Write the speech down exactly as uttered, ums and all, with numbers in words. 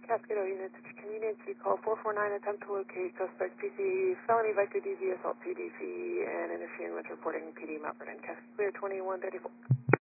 Cascado units, convenience, you call four four nine, attempt to locate suspect P C, felony vector D V, assault P D C, and interfering with reporting P D Mount Vernon. Cascade clear twenty-one thirty-four.